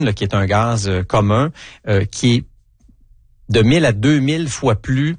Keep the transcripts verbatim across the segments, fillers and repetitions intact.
là, qui est un gaz euh, commun, euh, qui est de mille à deux mille fois plus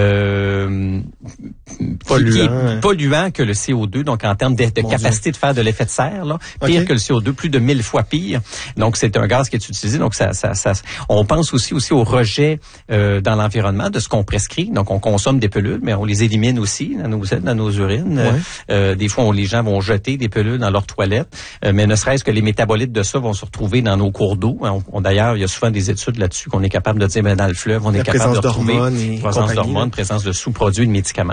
euh, polluant, qui est hein. polluant que le C O deux, donc en termes de, de capacité Dieu. de faire de l'effet de serre, là, pire okay. que le C O deux, plus de mille fois pire. Donc c'est un gaz qui est utilisé. Donc ça, ça, ça on pense aussi aussi au rejet euh, dans l'environnement de ce qu'on prescrit. Donc on consomme des pelules, mais on les élimine aussi dans nos dans nos urines. Ouais. Euh, des fois, on, les gens vont jeter des pelules dans leurs toilettes, euh, mais ne serait-ce que les métabolites de ça vont se retrouver dans nos cours d'eau. On, on, d'ailleurs, il y a souvent des études là-dessus qu'on est capable de dire, ben, dans le fleuve, on la est capable de retrouver présence d'hormones, présence de sous-produits de médicaments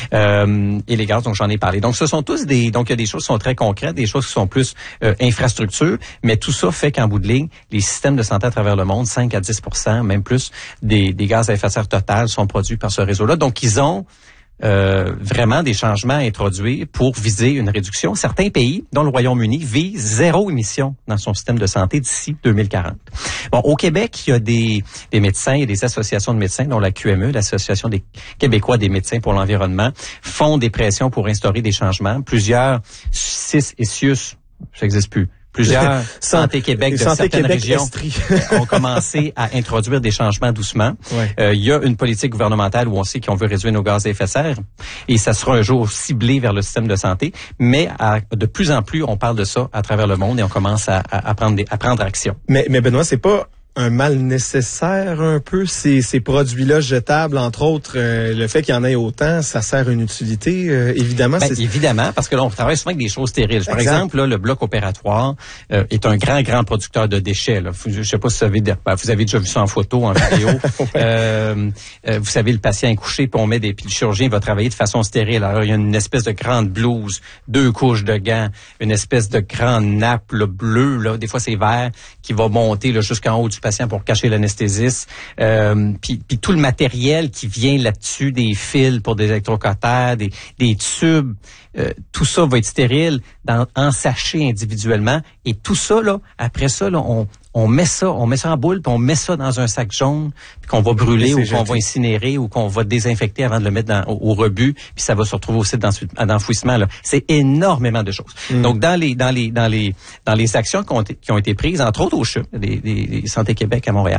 euh, et les gaz, donc j'en ai parlé. Donc ce sont tous des, donc il y a des choses qui sont très concrètes, des choses qui sont plus euh, infrastructures, mais tout ça fait qu'en bout de ligne, les systèmes de santé à travers le monde, cinq à dix pour cent, même plus, des, des gaz à effet de serre total sont produits par ce réseau-là. Donc ils ont Euh, vraiment des changements à introduire pour viser une réduction. Certains pays, dont le Royaume-Uni, visent zéro émission dans son système de santé d'ici deux mille quarante. Bon, au Québec, il y a des, des médecins et des associations de médecins, dont la Q M E, l'Association des Québécois des médecins pour l'environnement, font des pressions pour instaurer des changements. Plusieurs C I S et C I U S, ça n'existe plus. Plusieurs Santé Québec de Santé certaines Québec régions ont commencé à introduire des changements doucement. Ouais. Euh, il y a une politique gouvernementale où on sait qu'on veut réduire nos gaz à effet de serre et ça sera un jour ciblé vers le système de santé. Mais à, de plus en plus, on parle de ça à travers le monde et on commence à, à, à, prendre, des, à prendre action. Mais, mais Benoît, c'est pas un mal nécessaire un peu, ces, ces produits-là jetables, entre autres, euh, le fait qu'il y en ait autant, ça sert une utilité, euh, évidemment. Ben, c'est... Évidemment, parce que là, on travaille souvent avec des choses stériles. Par exact. exemple, là, le bloc opératoire euh, est un grand, grand producteur de déchets. Là. Je ne sais pas si vous avez, ben, vous avez déjà vu ça en photo, en vidéo. ouais. euh, euh, vous savez, le patient est couché, puis on met des, puis le chirurgien va travailler de façon stérile. Alors, il y a une espèce de grande blouse, deux couches de gants, une espèce de grande nappe là, bleue, là, des fois c'est vert, qui va monter là, jusqu'en haut du patient pour cacher l'anesthésiste. Euh, puis, puis tout le matériel qui vient là-dessus, des fils pour des électrocutaires, des, des tubes, euh, tout ça va être stérile dans, en sachet individuellement. Et tout ça, là, après ça, là, on, on met ça, on met ça en boule, puis on met ça dans un sac jaune, puis qu'on va brûler ou qu'on va incinérer ou qu'on va désinfecter avant de le mettre dans, au, au rebut, puis ça va se retrouver au site d'enfouissement. Là. C'est énormément de choses. Mm. Donc dans les dans les dans les dans les actions qui ont, qui ont été prises, entre autres au C H U, les, les, les Santé Québec à Montréal,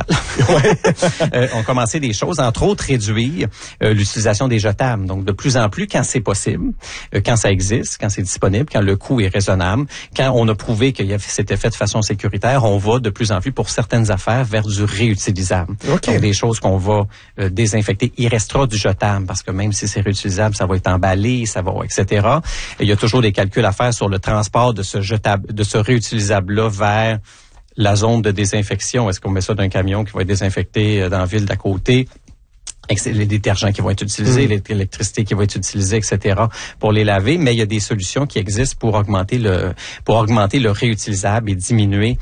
euh, ont commencé des choses, entre autres réduire euh, l'utilisation des jetables. Donc de plus en plus, quand c'est possible, euh, quand ça existe, quand c'est disponible, quand le coût est raisonnable, quand on a prouvé que c'était fait de façon sécuritaire, on va de plus en plus pour certaines affaires vers du réutilisable. Okay. Donc des choses qu'on va euh, désinfecter. Il restera du jetable parce que même si c'est réutilisable, ça va être emballé, ça va, et cetera. Et il y a toujours des calculs à faire sur le transport de ce jetable, de ce réutilisable-là vers la zone de désinfection. Est-ce qu'on met ça d'un camion qui va être désinfecté dans la ville d'à côté? Les détergents qui vont être utilisés, mmh. l'électricité qui va être utilisée, et cetera pour les laver, mais il y a des solutions qui existent pour augmenter le pour augmenter le réutilisable et diminuer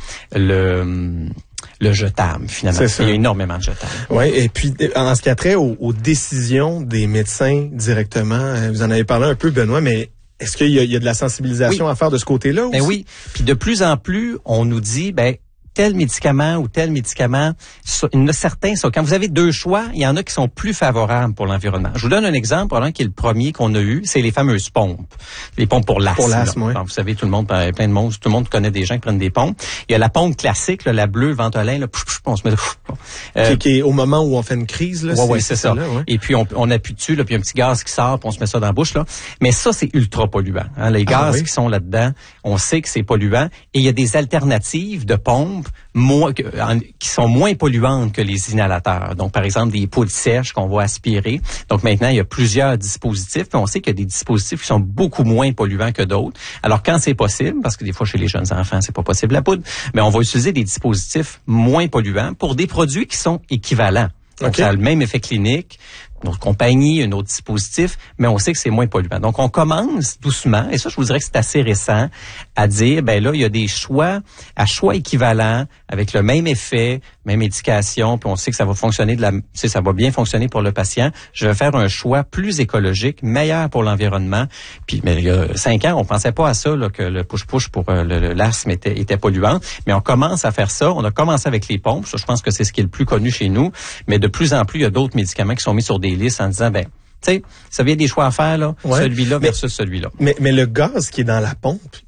le le jetable, finalement. Il y a énormément de jetables. Oui, et puis en ce qui a trait aux, aux décisions des médecins directement, vous en avez parlé un peu, Benoît, mais est-ce qu'il y a, il y a de la sensibilisation oui. à faire de ce côté-là aussi? Ben oui, puis de plus en plus, on nous dit, ben tel médicament ou tel médicament, il y en a certains, ça, quand vous avez deux choix, il y en a qui sont plus favorables pour l'environnement. Je vous donne un exemple, un qui est le premier qu'on a eu, c'est les fameuses pompes. Les pompes pour l'asthme. Pour l'asthme, oui. Vous savez, tout le monde, plein de monde, tout le monde connaît des gens qui prennent des pompes. Il y a la pompe classique, là, la bleue, Ventolin, là, pff, pff, on se met... Pff, euh, qui, qui est au moment où on fait une crise, là. Ouais, c'est, ouais, c'est, c'est ça. Là, ouais. Et puis, on, on appuie dessus, là, puis un petit gaz qui sort, puis on se met ça dans la bouche, là. Mais ça, c'est ultra polluant. Hein. Les gaz ah, oui. qui sont là-dedans, on sait que c'est polluant. Et il y a des alternatives de pompes moins, qui sont moins polluantes que les inhalateurs. Donc, par exemple, des poudres sèches qu'on va aspirer. Donc, maintenant, il y a plusieurs dispositifs. Puis on sait qu'il y a des dispositifs qui sont beaucoup moins polluants que d'autres. Alors, quand c'est possible, parce que des fois, chez les jeunes enfants, c'est pas possible la poudre, mais on va utiliser des dispositifs moins polluants pour des produits qui sont équivalents. Donc, okay. ça a le même effet clinique, une autre compagnie, un autre dispositif, mais on sait que c'est moins polluant. Donc, on commence doucement, et ça, je vous dirais que c'est assez récent, à dire, ben là, il y a des choix, à choix équivalents, avec le même effet, même éducation, puis on sait que ça va fonctionner de la, tu sais, ça va bien fonctionner pour le patient. Je vais faire un choix plus écologique, meilleur pour l'environnement. Puis, mais il y a cinq ans, on pensait pas à ça, là, que le push-push pour euh, le, le, l'asthme était, était polluant. Mais on commence à faire ça. On a commencé avec les pompes. Ça, je pense que c'est ce qui est le plus connu chez nous. Mais de plus en plus, il y a d'autres médicaments qui sont mis sur des listes en disant, ben, tu sais, ça vient des choix à faire, là, ouais. celui-là versus mais, celui-là. Mais, mais le gaz qui est dans la pompe,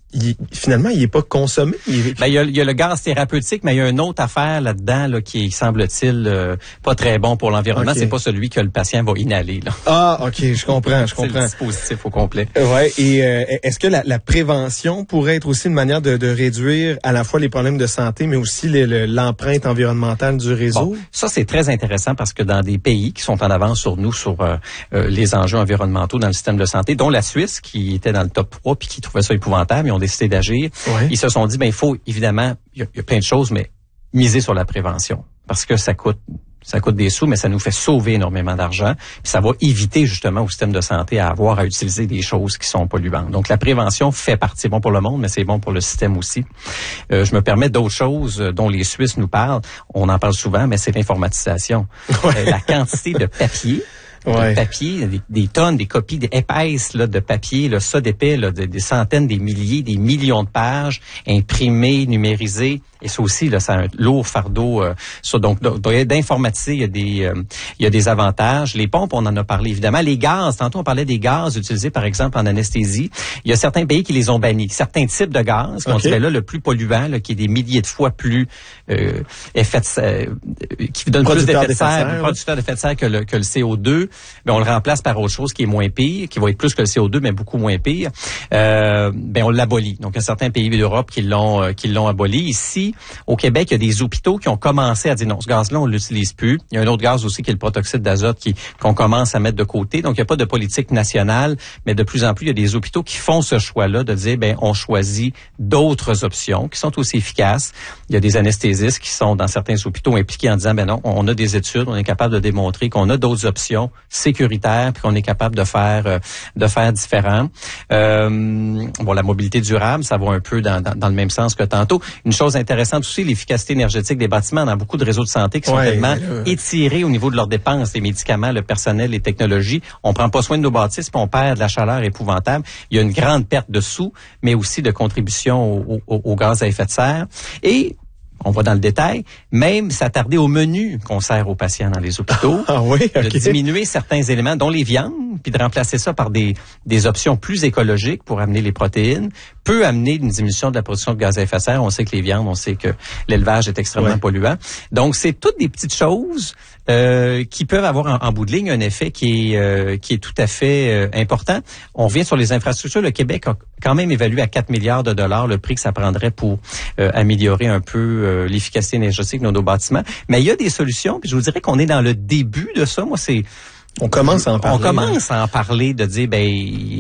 il, finalement, il est pas consommé. Il est... Ben, il y a, il y a le gaz thérapeutique, mais il y a une autre affaire là-dedans là, qui semble-t-il euh, pas très bon pour l'environnement. Okay. C'est pas celui que le patient va inhaler. Là. Ah, ok, je comprends, je comprends. C'est le dispositif au complet. Ouais. Et euh, est-ce que la, la prévention pourrait être aussi une manière de, de réduire à la fois les problèmes de santé, mais aussi les, le, l'empreinte environnementale du réseau? Bon, ça, c'est très intéressant parce que dans des pays qui sont en avance sur nous, sur euh, euh, les enjeux environnementaux dans le système de santé, dont la Suisse, qui était dans le top trois puis qui trouvait ça épouvantable, ils ont décidé d'agir. Ouais. Ils se sont dit, ben il faut évidemment, il y, a, il y a plein de choses, mais miser sur la prévention parce que ça coûte ça coûte des sous, mais ça nous fait sauver énormément d'argent. Puis ça va éviter justement au système de santé à avoir à utiliser des choses qui sont polluantes. Donc la prévention fait partie, c'est bon pour le monde, mais c'est bon pour le système aussi. Euh, je me permets d'autres choses dont les Suisses nous parlent. On en parle souvent, mais c'est l'informatisation. Ouais. Euh, la quantité de papier. Ouais. De papier, des, des tonnes, des copies des épaisses là, de papier, là, ça d'épais, là, de, des centaines, des milliers, des millions de pages imprimées, numérisées. Et ça aussi, là, c'est un lourd fardeau. Euh, ça, donc, d'informatiser, il y a des, euh, il y a des avantages. Les pompes, on en a parlé évidemment. Les gaz, tantôt on parlait des gaz utilisés par exemple en anesthésie. Il y a certains pays qui les ont bannis. Certains types de gaz, qu'on okay. dirait là le plus polluant, là, qui est des milliers de fois plus euh, effet de serre, qui donne plus d'effet de serre, producteur d'effet de serre que le, que le C O deux. Ben on le remplace par autre chose qui est moins pire, qui va être plus que le C O deux, mais beaucoup moins pire. Euh, ben on l'abolit. Donc il y a certains pays d'Europe qui l'ont, euh, qui l'ont aboli. Ici, au Québec, il y a des hôpitaux qui ont commencé à dire non, ce gaz-là, on l'utilise plus. Il y a un autre gaz aussi qui est le protoxyde d'azote qui qu'on commence à mettre de côté. Donc, il n'y a pas de politique nationale, mais de plus en plus, il y a des hôpitaux qui font ce choix-là de dire, ben, on choisit d'autres options qui sont aussi efficaces. Il y a des anesthésistes qui sont dans certains hôpitaux impliqués en disant, ben non, on a des études, on est capable de démontrer qu'on a d'autres options sécuritaires puis qu'on est capable de faire, de faire différent. Euh, bon, la mobilité durable, ça va un peu dans, dans, dans le même sens que tantôt. Une chose intéressante aussi, l'efficacité énergétique des bâtiments dans beaucoup de réseaux de santé qui sont ouais, tellement là, étirés au niveau de leurs dépenses, les médicaments, le personnel, les technologies. On prend pas soin de nos bâtisses, puis on perd de la chaleur épouvantable. Il y a une grande perte de sous, mais aussi de contribution au, au, au gaz à effet de serre. Et on va dans le détail, même s'attarder au menu qu'on sert aux patients dans les hôpitaux, ah oui, okay. de diminuer certains éléments, dont les viandes, puis de remplacer ça par des, des options plus écologiques pour amener les protéines, peut amener une diminution de la production de gaz à effet de serre. On sait que les viandes, on sait que l'élevage est extrêmement ouais. polluant. Donc, c'est toutes des petites choses euh, qui peuvent avoir en, en bout de ligne un effet qui est, euh, qui est tout à fait euh, important. On revient sur les infrastructures. Le Québec a quand même évalué à quatre milliards de dollars le prix que ça prendrait pour euh, améliorer un peu euh, l'efficacité énergétique de nos bâtiments. Mais il y a des solutions, puis je vous dirais qu'on est dans le début de ça. Moi, c'est... On commence à en parler. On commence à en parler, de dire, ben,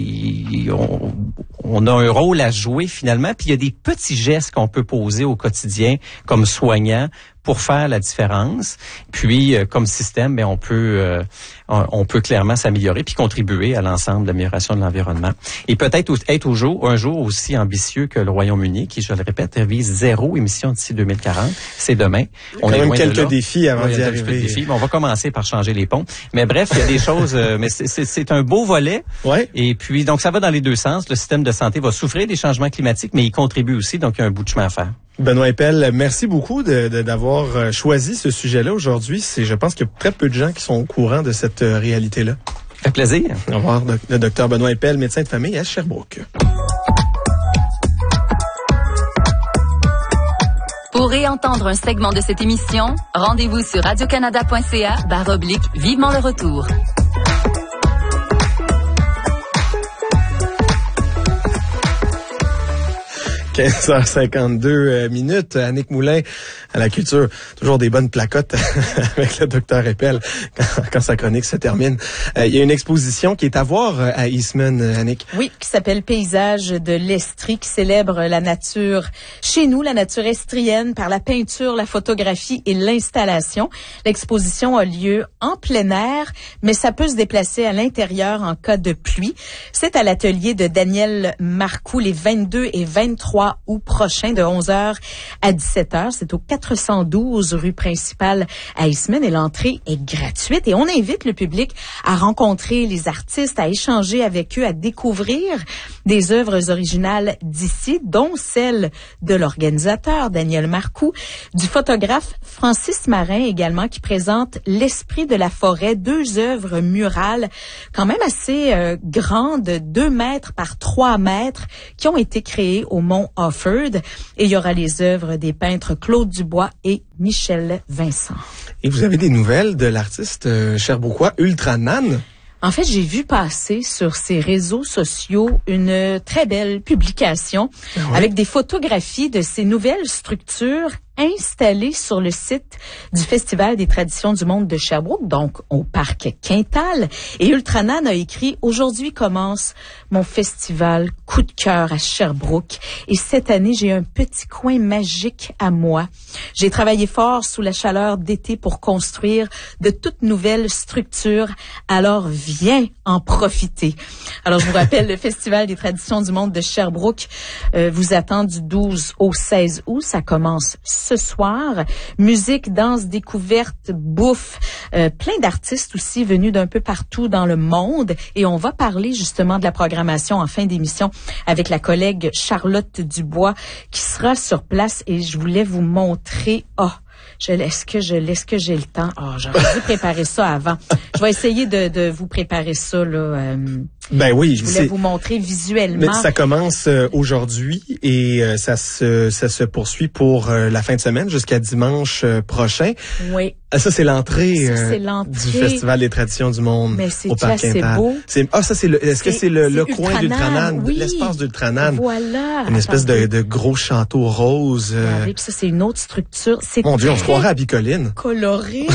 on, on a un rôle à jouer finalement, puis il y a des petits gestes qu'on peut poser au quotidien comme soignant pour faire la différence. Puis, euh, comme système, ben on peut euh, on peut clairement s'améliorer puis contribuer à l'ensemble de l'amélioration de l'environnement. Et peut-être être au jour, un jour aussi ambitieux que le Royaume-Uni, qui, je le répète, vise zéro émission d'ici deux mille quarante. C'est demain. On a quand même quelques défis avant ouais, d'y arriver. Défis, mais on va commencer par changer les ponts. Mais bref, il y a des choses, euh, mais c'est, c'est, c'est un beau volet. Ouais. Et puis, donc, ça va dans les deux sens. Le système de santé va souffrir des changements climatiques, mais il contribue aussi, donc il y a un bout de chemin à faire. Benoît Eppel, merci beaucoup de, de, d'avoir choisi ce sujet-là aujourd'hui. C'est, je pense qu'il y a très peu de gens qui sont au courant de cette réalité-là. Ça fait plaisir. Au revoir, le docteur Benoît Eppel, médecin de famille à Sherbrooke. Pour réentendre un segment de cette émission, rendez-vous sur radiocanada.ca barre oblique vivement le retour. quinze heures cinquante-deux minutes. Annick Moulin à la culture. Toujours des bonnes placottes avec le docteur Eppel quand, quand sa chronique se termine. Euh, il y a une exposition qui est à voir à Eastman, Annick. Oui, qui s'appelle Paysages de l'Estrie, qui célèbre la nature chez nous, la nature estrienne, par la peinture, la photographie et l'installation. L'exposition a lieu en plein air, mais ça peut se déplacer à l'intérieur en cas de pluie. C'est à l'atelier de Daniel Marcoux les vingt-deux et vingt-trois trois août prochain de onze heures à dix-sept heures. C'est au quatre cent douze rue principale à Eastman et l'entrée est gratuite. Et on invite le public à rencontrer les artistes, à échanger avec eux, à découvrir des œuvres originales d'ici, dont celle de l'organisateur Daniel Marcoux, du photographe Francis Marin également, qui présente L'Esprit de la forêt, deux œuvres murales quand même assez euh, grandes, deux mètres par trois mètres, qui ont été créées au Mont Offord. Et il y aura les œuvres des peintres Claude Dubois et Michel Vincent. Et vous avez des nouvelles de l'artiste euh, sherbrookois Ultranan? En fait, j'ai vu passer sur ses réseaux sociaux une très belle publication ah ouais? avec des photographies de ces nouvelles structures installées sur le site du Festival des traditions du monde de Sherbrooke, donc au parc Quintal. Et Ultranan a écrit « Aujourd'hui commence mon festival coup de cœur à Sherbrooke. Et cette année, j'ai un petit coin magique à moi. J'ai travaillé fort sous la chaleur d'été pour construire de toutes nouvelles structures. Alors, viens en profiter. » Alors, je vous rappelle, le Festival des traditions du monde de Sherbrooke euh, vous attend du douze au seize août. Ça commence ce soir. Musique, danse, découverte, bouffe, euh, plein d'artistes aussi venus d'un peu partout dans le monde. Et on va parler justement de la programmation en fin d'émission avec la collègue Charlotte Dubois qui sera sur place. Et je voulais vous montrer... Oh, Je, est-ce que je, est-ce que j'ai le temps? Oh, j'aurais dû préparer ça avant. Je vais essayer de, de vous préparer ça, là. Euh, ben oui. Je voulais vous montrer visuellement. Mais ça commence euh, aujourd'hui et euh, ça se, ça se poursuit pour euh, la fin de semaine jusqu'à dimanche euh, prochain. Oui. Ah, ça, c'est l'entrée, ça, c'est euh, l'entrée du Festival des traditions du monde Mais c'est au Parc assez Quintal. beau. C'est, ah, ça, c'est le, est-ce c'est, que c'est le, c'est le coin d'Ultranan? Oui. L'espace d'Ultranan. Voilà. Une espèce de, de gros château rose. Euh... Regardez, puis ça, c'est une autre structure. C'est Mon Dieu, on se croirait à Bicoline. Coloré.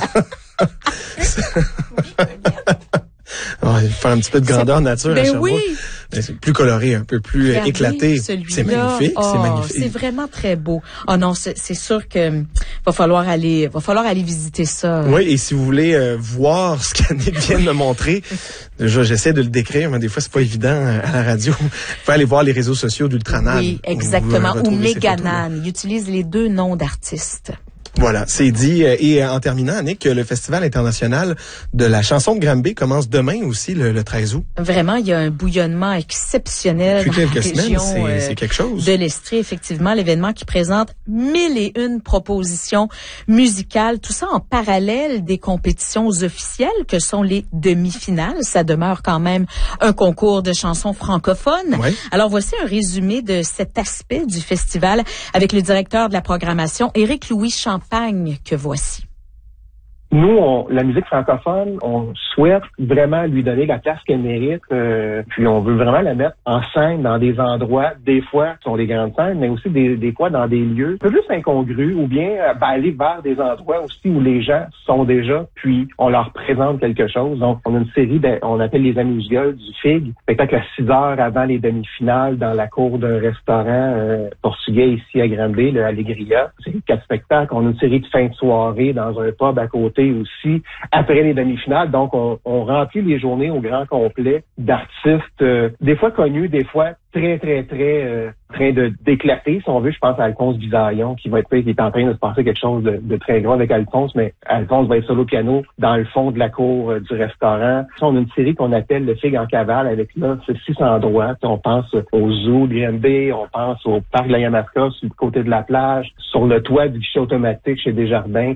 Oh, il faut faire un petit peu de grandeur nature ben à Sherbrooke. Oui. Mais c'est plus coloré, un peu plus Regardez, éclaté. C'est magnifique, oh, c'est magnifique. C'est vraiment très beau. Oh non, c'est, c'est sûr que va falloir aller, va falloir aller visiter ça. Oui, et si vous voulez euh, voir ce qu'Annick vient de me montrer, déjà j'essaie de le décrire, mais des fois c'est pas évident à la radio. Vous pouvez aller voir les réseaux sociaux d'Ultranan. Oui, exactement. Ou Méganan. Ils utilisent les deux noms d'artistes. Voilà, c'est dit. Et en terminant, Annick, le Festival international de la chanson de Granby commence demain aussi, le, le treize août. Vraiment, il y a un bouillonnement exceptionnel Depuis dans quelques la région semaines, c'est, euh, c'est quelque chose. de l'Estrie. Effectivement, l'événement qui présente mille et une propositions musicales, tout ça en parallèle des compétitions officielles que sont les demi-finales. Ça demeure quand même un concours de chansons francophones. Ouais. Alors, voici un résumé de cet aspect du festival avec le directeur de la programmation, Éric-Louis Champagne, que voici. Nous, on, la musique francophone, on souhaite vraiment lui donner la place qu'elle mérite. Euh, puis on veut vraiment la mettre en scène dans des endroits, des fois, qui sont des grandes scènes, mais aussi des, des fois dans des lieux un peu plus incongrus, ou bien euh, ben, aller vers des endroits aussi où les gens sont déjà, puis on leur présente quelque chose. Donc, on a une série, de, on appelle les Amuses-Gueules du Fig, spectacle à six heures avant les demi-finales dans la cour d'un restaurant euh, portugais ici à Granby, le Alegria. C'est quatre spectacles. On a une série de fin de soirée dans un pub à côté aussi après les demi-finales. Donc, on, on remplit les journées au grand complet d'artistes, euh, des fois connus, des fois très, très, très euh, en train de d'éclater, si on veut. Je pense à Alphonse Bisaillon, qui va être qui est en train de se passer quelque chose de, de très gros avec Alphonse, mais Alphonse va être solo piano dans le fond de la cour euh, du restaurant. On a une série qu'on appelle Le Fig en cavale, avec là, c'est six endroits. On pense au zoo de Granby, on pense au parc de la Yamaska sur le côté de la plage, sur le toit du guichet automatique chez Desjardins.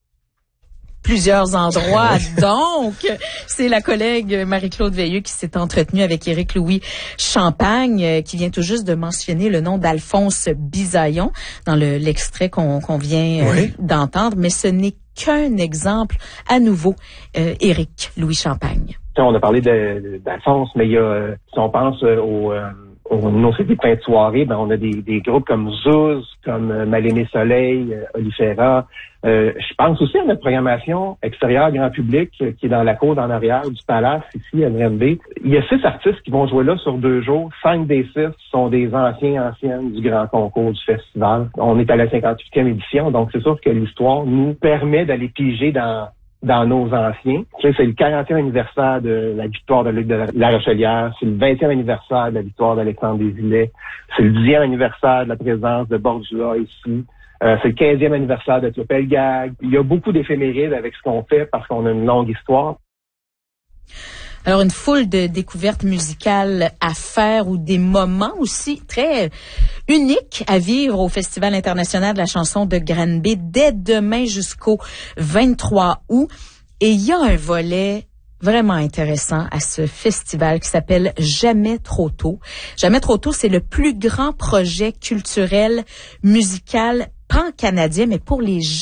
Plusieurs endroits. Donc, c'est la collègue Marie-Claude Veilleux qui s'est entretenue avec Éric-Louis Champagne, qui vient tout juste de mentionner le nom d'Alphonse Bisaillon dans le, l'extrait qu'on, qu'on vient euh, oui. d'entendre. Mais ce n'est qu'un exemple à nouveau, euh, Éric-Louis Champagne. On a parlé de, d'Alphonse, mais il y a, si on pense au... Euh, nos séries de fin de soirée, ben on a des, des groupes comme Zouz, comme euh, Mal-Aimé Soleil, euh, Olifera. Euh, je pense aussi à notre programmation extérieure grand public euh, qui est dans la cour d'en arrière du Palace ici à Granby. Il y a six artistes qui vont jouer là sur deux jours. Cinq des six sont des anciens anciennes du grand concours du festival. On est à la cinquante-huitième édition, donc c'est sûr que l'histoire nous permet d'aller piger dans dans nos anciens. Tu sais, c'est le quarantième anniversaire de la victoire de Luc de la Rochelière, c'est le vingtième anniversaire de la victoire d'Alexandre Desilets, c'est le dixième anniversaire de la présence de Bordua ici. Euh, c'est le quinzième anniversaire de Topelgag. Il y a beaucoup d'éphémérides avec ce qu'on fait parce qu'on a une longue histoire. Alors, une foule de découvertes musicales à faire ou des moments aussi très uniques à vivre au Festival international de la chanson de Granby dès demain jusqu'au vingt-trois août. Et il y a un volet vraiment intéressant à ce festival qui s'appelle Jamais trop tôt. Jamais trop tôt, c'est le plus grand projet culturel musical pan-canadien, mais pour les